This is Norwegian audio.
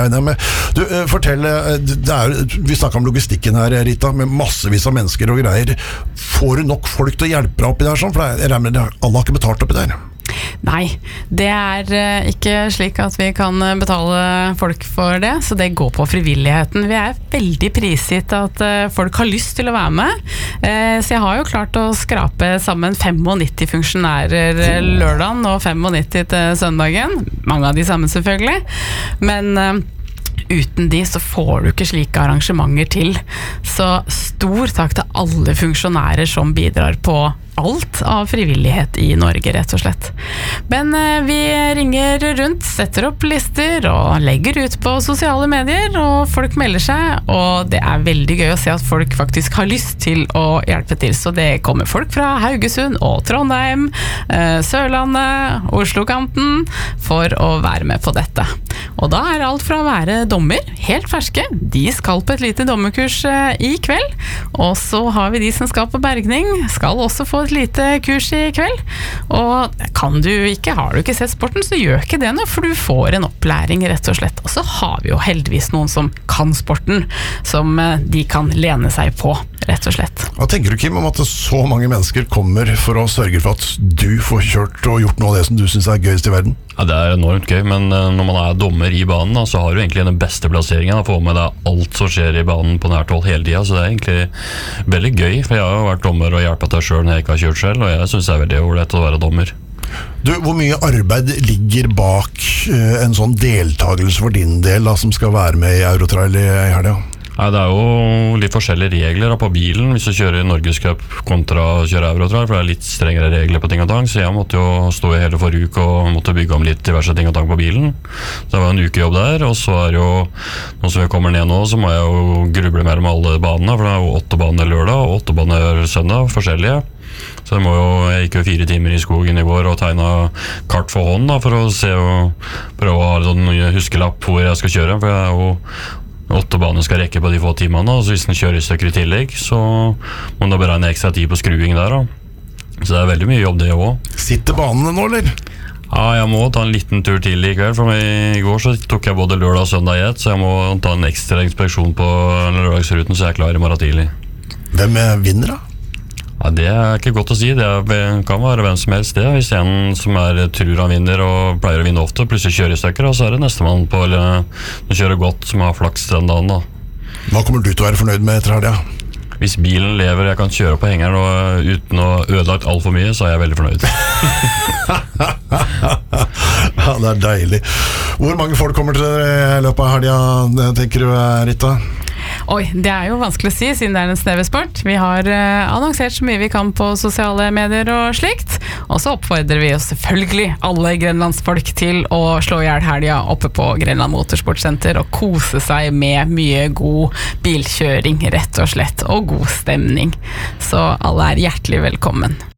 Du, fortell, vi snakket om logistikken her, Rita, med massevis av mennesker og greier. Får du nok folk til å hjelpe deg oppi der sånn? For jeg regner med alle har ikke betalt oppi der. Nei, det ikke slik at vi kan betale folk for det, så det går på frivilligheten. Vi veldig prisgitt at folk har lyst til å være med, så jeg har jo klart å skrape sammen 95 funksjonærer lørdagen og 95 til søndagen. Mange av de samme selvfølgelig, men uten de så får du ikke slike arrangementer til. Så stor takk til alle funksjonærer som bidrar på alt av frivillighet i Norge, rett og slett. Men vi ringer rundt, setter opp lister og legger ut på sosiale medier, og folk melder seg, og det veldig gøy å se at folk faktisk har lyst til å hjelpe til. Så det kommer folk fra Haugesund og Trondheim, Sørlandet, Oslo-kanten, for å være med på dette. Og da alt fra å være dommer, helt ferske, de skal på et lite dommerkurs i kveld, og så har vi de som skal på bergning, skal også få et lite kurs i kveld, og har du ikke sett sporten, så gjør ikke det nå, for du får en opplæring rett og slett. Og så har vi jo heldigvis noen som kan sporten, som de kan lene seg på, rett og slett. Hva tenker du, Kim, om at så mange mennesker kommer for å sørge for at du får kjørt og gjort noe av det som du synes gøyest i verden? Ja, det enormt gøy, men når man dommer i banen, så har du egentlig den beste plasseringen å få med deg alt som skjer i banen på nært hold hele tiden, så det egentlig veldig gøy, for jeg har jo vært dommer og hjulpet deg selv når jeg ikke har kjørt selv, og jeg synes det veldig ålreit å være dommer. Du, hvor mye arbeid ligger bak en sånn deltagelse for din del da, som skal være med i Eurotrail i helga? Nei, det jo litt forskjellige regler på bilen hvis du kjører Norgescup kontra å kjøre Eurotrail, for det litt strengere regler på ting og tang, så jeg måtte jo stå i hele forrige uke og måtte bygge om litt diverse ting og tang på bilen. Så det var en ukejobb der, og så jo, nå som vi kommer ned nå, så må jeg jo gruble mellom alle banene, for det jo 8 baner lørdag og 8 baner søndag, forskjellige. Så jeg gikk jo 4 timer i skogen i går og tegnet kart for hånd da, for å se og prøve å ha en huskelapp hvor jeg skal kjøre, for jeg jo 8 baner skal rekke på de få timene, og så hvis den kjører stykker i tillegg, så må den da beregne ekstra tid på skruing der da. Så det veldig mye jobb det også. Sitter banene nå, eller? Ja, jeg må ta en liten tur til i kveld, for i går så tok jeg både lørdag og søndag i ett, så jeg må ta en ekstra inspeksjon på lørdagsruten, så jeg klar i morgen tidlig. Hvem vinner da? Ja, det ikke godt å si, det kan være hvem som helst det. Hvis en som tror han vinner og pleier å vinne ofte, plutselig kjører i stykker, så det neste mann på, eller kjører godt, som har flaks den dagen da. Hva kommer du til å være fornøyd med etter helga? Hvis bilen lever, jeg kan kjøre på hengeren og uten å ødelagt alt for mye, så jeg veldig fornøyd. Ja, det deilig. Hvor mange folk kommer til i løpet av helga, tenker du, Rita? Oi, det jo vanskelig å si, siden det en snevesport. Vi har annonsert så mye vi kan på sosiale medier og slikt, og så oppfordrer vi oss selvfølgelig alle grenlandsfolk til å slå i hjel helga oppe på Grenland Motorsportsenter og kose seg med mye god bilkjøring, rett og slett, og god stemning. Så alle hjertelig velkommen.